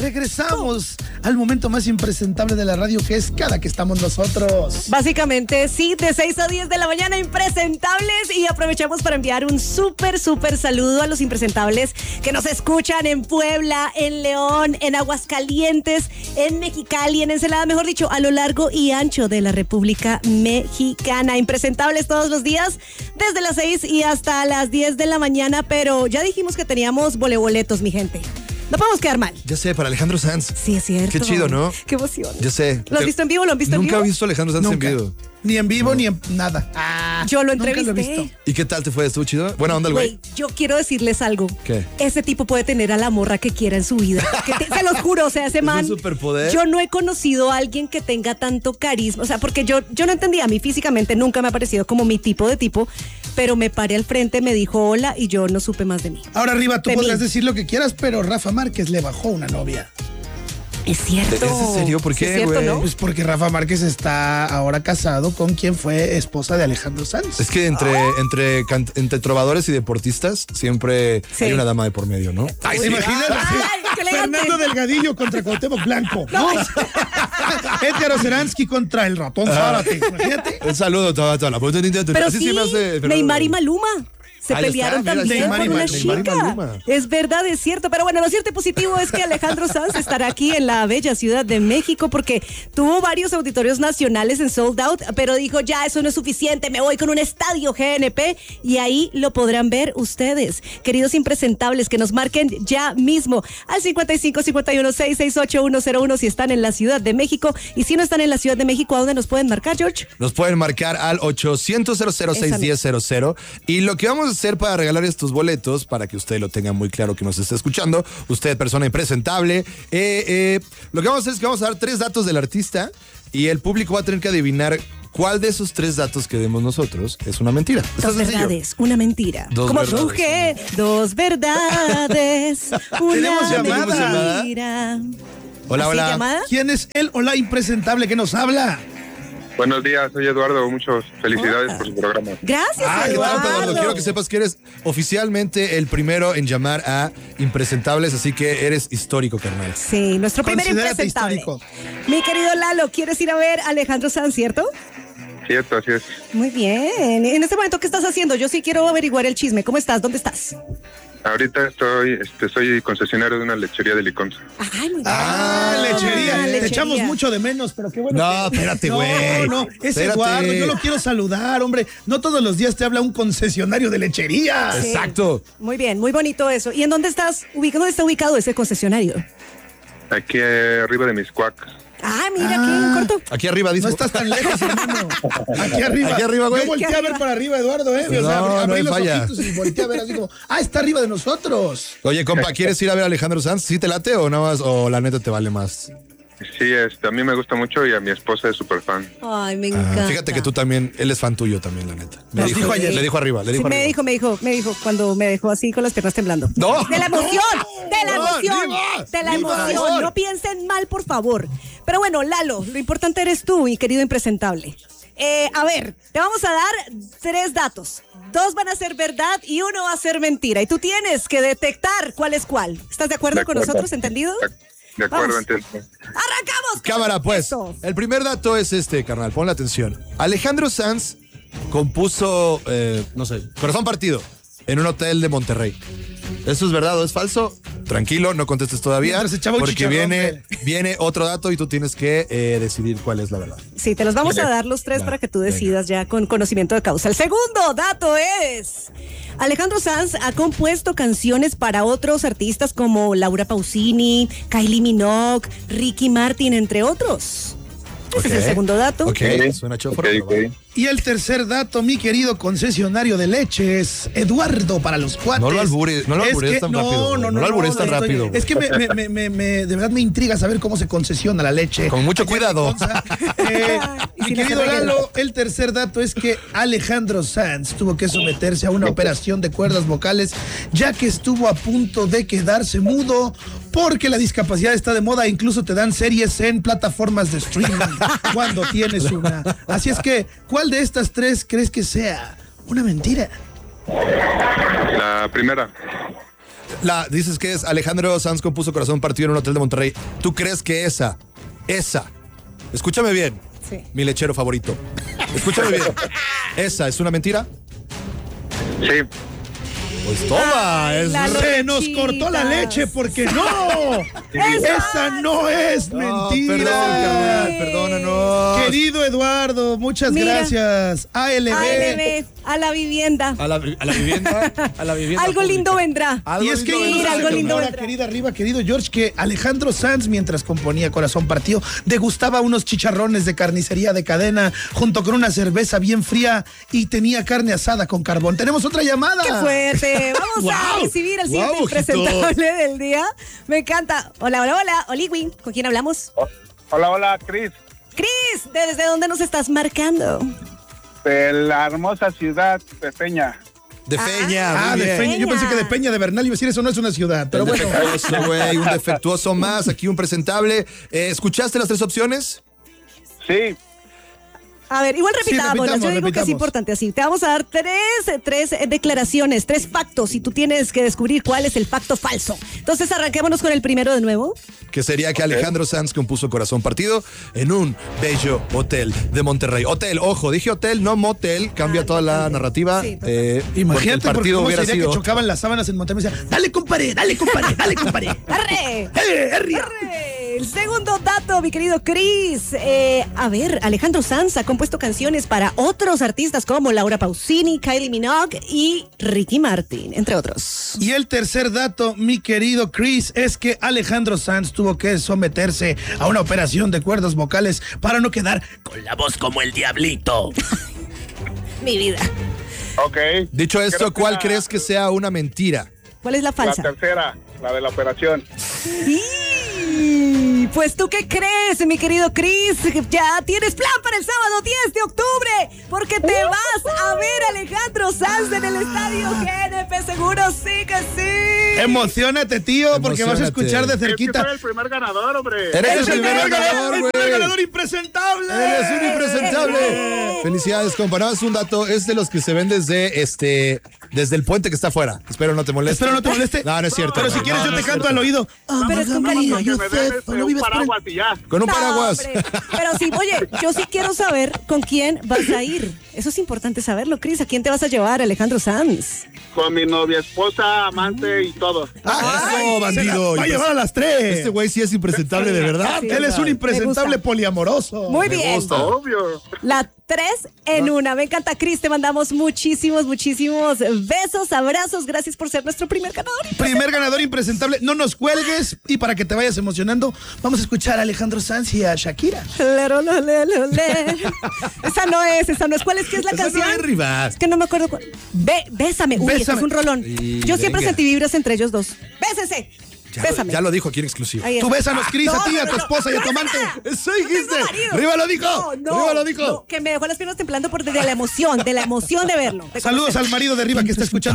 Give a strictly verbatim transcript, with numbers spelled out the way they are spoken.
regresamos al momento más impresentable de la radio, que es cada que estamos nosotros. Básicamente, sí, de seis a diez de la mañana, impresentables. Y aprovechamos para enviar un súper, súper saludo a los impresentables que nos escuchan en Puebla, en León, en Aguascalientes, en Mexicali, en Ensenada, mejor dicho, a lo largo y ancho de la República Mexicana. Impresentables todos los días, desde las seis y hasta las diez de la mañana, pero ya dijimos que teníamos voleboletos, mi gente. No podemos quedar mal. Ya sé, para Alejandro Sanz. Sí, es cierto. Qué chido, ¿no? Qué emoción. Ya sé. ¿Lo has visto en vivo? ¿Lo han visto en vivo? Nunca he visto a Alejandro Sanz Nunca. en vivo. Ni en vivo, no. ni en nada. Ah, Yo lo entrevisté. Nunca lo he visto. ¿Y qué tal te fue? ¿Estuvo chido? Buena onda el güey. Güey, yo quiero decirles algo. ¿Qué? Ese tipo puede tener a la morra que quiera en su vida. Que te, se los juro, o sea, ese ¿Es man. un superpoder? Yo no he conocido a alguien que tenga tanto carisma. O sea, porque yo, yo no entendía. A mí físicamente nunca me ha parecido como mi tipo de tipo. Pero me paré al frente, me dijo hola y yo no supe más de mí. Ahora arriba tú De podrás mí. decir lo que quieras, pero Rafa Márquez le bajó una novia. Es cierto. ¿Es en serio? ¿Por Sí, qué, es cierto, güey? ¿no? Pues porque Rafa Márquez está ahora casado con quien fue esposa de Alejandro Sanz. Es que entre, Ah. entre, can- entre trovadores y deportistas siempre Sí. hay una dama de por medio, ¿no? Ay, ¿se imaginan? Ay, qué elegante. Fernando Delgadillo contra Cuauhtémoc Blanco. ¿No? Edgar Oceransky contra el ratón Zárate. Imagínate. Un saludo a toda, toda la Pero Así sí, se me hace, pero- Neymar y Maluma. Se Ahí está, pelearon mira, también Neymar y por una Mal- Neymar y chica. Maluma. Es verdad, es cierto. Pero bueno, lo cierto y positivo es que Alejandro Sanz estará aquí en la bella Ciudad de México porque tuvo varios auditorios nacionales en Sold Out, pero dijo, ya, eso no es suficiente, me voy con un estadio G N P y ahí lo podrán ver ustedes. Queridos impresentables, que nos marquen ya mismo al cincuenta y cinco cincuenta y uno sesenta y seis ochenta y uno cero uno si están en la Ciudad de México. Y si no están en la Ciudad de México, ¿a dónde nos pueden marcar, George? Nos pueden marcar al ochocientos cero cero seis diez cero cero. Y lo que vamos a hacer para regalar estos boletos, para que usted lo tenga muy claro que nos esté escuchando, usted, persona impresentable, eh, eh, lo que vamos a hacer es que vamos a dar tres datos del artista y el público va a tener que adivinar cuál de esos tres datos que demos nosotros es una mentira. Está Dos sencillo. verdades, una mentira. Dos Como verdades, surge, dos verdades, Tenemos una llamada. mentira. Hola, ¿Así, hola. llamada? ¿Quién es él o la impresentable que nos habla? Buenos días, soy Eduardo. Muchas felicidades Hola. por su programa. Gracias, Ah, qué bueno, Eduardo. Eduardo. Quiero que sepas que eres oficialmente el primero en llamar a impresentables, así que eres histórico, carnal. Sí, nuestro primer Considérate impresentable. histórico. Mi querido Lalo, ¿quieres ir a ver a Alejandro Sanz, cierto? Cierto, así es. Muy bien. En este momento, ¿qué estás haciendo? Yo sí quiero averiguar el chisme. ¿Cómo estás? ¿Dónde estás? Ahorita estoy, este, soy concesionario de una lechería de Liconza. Ay, muy bien. Ah, lechería. Ah, Te echamos mucho de menos, pero qué bueno. No, que- espérate, No, güey. no, es Espérate. Eduardo. Yo lo quiero saludar, hombre. No todos los días te habla un concesionario de lechería. Sí. Exacto. Muy bien, muy bonito eso. ¿Y en dónde estás ubicado? ¿Dónde está ubicado ese concesionario? Aquí eh, arriba de Miscuac. Ah, mira, aquí en corto. Aquí arriba, dice. No estás tan lejos, hermano. Aquí arriba. Aquí arriba, güey. Yo volteé Aquí a ver arriba. para arriba, Eduardo, ¿eh? O sea, No, abrí, no abrí hay los falla. ojitos y volteé a ver así como, ah, está arriba de nosotros. Oye, compa, ¿quieres ir a ver a Alejandro Sanz? ¿Sí te late o nada más? ¿O la neta te vale más? Sí, este, a mí me gusta mucho y a mi esposa es súper fan. Ay, me Ah, encanta. fíjate que tú también, él es fan tuyo también, la neta. Me Nos dijo, dijo ayer. Le dijo arriba, le Sí, dijo me arriba. dijo, me dijo, me dijo cuando me dejó así con las piernas temblando. ¡No! De la emoción, de la ¡No, emoción, Diva! de la ¡Diva! emoción. No piensen mal, por favor. Pero bueno, Lalo, lo importante eres tú, mi querido impresentable. Eh, a ver, te vamos a dar tres datos. Dos van a ser verdad y uno va a ser mentira. Y tú tienes que detectar cuál es cuál. ¿Estás de acuerdo, De con acuerdo. nosotros? ¿Entendido? De, de acuerdo, Vamos. entiendo. ¡Arrancamos! con Cámara, pues. eso! El primer dato es este, carnal. Ponle atención. Alejandro Sanz compuso, eh, no sé, Corazón Partido en un hotel de Monterrey. ¿Eso es verdad o es falso? Tranquilo, no contestes todavía. Mientras echaba un Porque chicharrón, viene, güey. viene otro dato y tú tienes que eh, decidir cuál es la verdad. Sí, te los vamos a dar los tres Va, para que tú venga. decidas ya con conocimiento de causa. El segundo dato es: Alejandro Sanz ha compuesto canciones para otros artistas como Laura Pausini, Kylie Minogue, Ricky Martin, entre otros. Ese es el Ok. segundo dato. Ok, Ok. suena chofro. Ok, pero ok. va. Y el tercer dato, mi querido concesionario de leches, Eduardo para los cuates. No lo albures, no lo Es albures que- tan no, rápido, güey. No, No no, lo albures no, tan estoy- rápido, güey. Es que me, me, me, me, me- de verdad me intriga saber cómo se concesiona la leche. Con mucho Allá en cuidado. Liconza. Eh, Y mi si no se querido reguela. Lalo, el tercer dato es que Alejandro Sanz tuvo que someterse a una operación de cuerdas vocales, ya que estuvo a punto de quedarse mudo, porque la discapacidad está de moda e incluso te dan series en plataformas de streaming cuando tienes una. Así es que, ¿cuál de estas tres crees que sea una mentira? La primera. La, dices que es Alejandro Sanz compuso Corazón Partido en un hotel de Monterrey. ¿Tú crees que esa, esa, escúchame bien, Sí. mi lechero favorito, escúchame bien, esa es una mentira? Sí. Pues toma, Ay, es... la Se nos Lochitas. cortó la leche porque no. Esa no es No, mentira. perdón, carnal, perdónanos. Querido Eduardo, muchas Mira. gracias. A L B. A L B, a la vivienda. A la, a la vivienda, a la vivienda Algo pública. lindo vendrá. Algo Y es que lindo Mira, vendrá. algo lindo ahora, vendrá. querida arriba, querido George, que Alejandro Sanz, mientras componía Corazón Partido, degustaba unos chicharrones de carnicería de cadena junto con una cerveza bien fría y tenía carne asada con carbón. Tenemos otra llamada. ¡Qué fuerte! Vamos a Wow. recibir al Wow, siguiente ojitos. impresentable del día. Me encanta. Hola, hola, hola. Oliwi, ¿con quién hablamos? Hola, hola, Cris, Cris, ¿desde dónde nos estás marcando? de la hermosa ciudad de Peña. De Feña, Ah, muy de bien. Peña. Yo pensé que de Peña de Bernal iba a decir eso no es una ciudad, pero Un bueno. defectuoso, güey, un defectuoso más, aquí un presentable. Eh, ¿Escuchaste las tres opciones? Sí, A ver, igual repitámoslas. repitamos, Yo digo que es repitamos. importante así. Te vamos a dar tres, tres eh, declaraciones, tres factos y tú tienes que descubrir cuál es el facto falso. Entonces arranquémonos con el primero de nuevo. Que sería que Alejandro Sanz compuso Corazón Partido en un bello hotel de Monterrey. Hotel, ojo, dije hotel, no motel, cambia Ah, toda la totalmente. narrativa. Sí, total. eh, porque Imagínate el porque partido cómo hubiera sería sido... que chocaban las sábanas en Monterrey y decían, dale compadre, dale compadre, dale compadre. ¡Arre! ¡Eh, herria! ¡Arre! El segundo dato, mi querido Chris. Eh, a ver, Alejandro Sanz ha compuesto canciones para otros artistas como Laura Pausini, Kylie Minogue y Ricky Martin, entre otros. Y el tercer dato, mi querido Chris, es que Alejandro Sanz tuvo que someterse a una operación de cuerdas vocales para no quedar con la voz como el diablito. Mi vida. ok. Dicho esto, Creo que ¿cuál la- crees que sea una mentira? ¿Cuál es la La falsa? tercera, la de la operación. Y pues tú qué crees, mi querido Chris, ya tienes plan para el sábado diez de octubre, porque te vas a ver a Alejandro Sanz en el estadio G N P Seguro, sí que sí. Emocionate, tío, porque vas a Emociónate. escuchar de Es que cerquita. soy el primer ganador, hombre. Eres el ¡Es primer ganador, el güey. primer ganador impresentable! Eres un impresentable. Eh. Felicidades, compa. Nada más un dato, es de los que se ven desde este, desde el puente que está afuera. Espero no te moleste. Espero no te moleste. No, no es cierto. Pero si güey. quieres No, yo no te es canto cierto. al oído. Ah, pero es con cariño. Que me den este, no un vives por el- paraguas y ya. Con un No, paraguas. hombre. Pero sí, oye, yo sí quiero saber con quién vas a ir. Eso es importante saberlo, Chris. ¿A quién te vas a llevar, Alejandro Sanz? Con mi novia, esposa, amante y todo. Ah, Ay, eso, bandido. se la Va a llevar a las tres. Este güey sí es impresentable de verdad. Sí. Él es un Me impresentable gusta. poliamoroso. Muy Me bien. gusta. Obvio. La tres en una. Me encanta, Chris. Te mandamos muchísimos, muchísimos besos, abrazos. Gracias por ser nuestro primer ganador. Primer ganador impresentable. No nos cuelgues. Y para que te vayas emocionando, vamos a escuchar a Alejandro Sanz y a Shakira. Lero, lo, le, lo, le. Esa no es, esa no es. ¿Cuál es? ¿Qué es la Esa no canción? es, Rivas. Es que no me acuerdo cuál. Be- bésame. Uy, este Bésame. es un rolón. Y Yo siempre venga. sentí vibras entre ellos dos. Bésese. Ya, Bésame. ya lo dijo aquí en exclusiva. Ahí Tú está. bésanos, Cris, No, a ti, a no, tu no, esposa y a no tu es amante. nada. Eso No dijiste. tengo marido. Riva lo dijo. No, no, Riva lo dijo. no, que me dejó las piernas temblando por de la emoción, de la emoción de verlo. de Saludos conocerlo. al marido de arriba que está escuchando.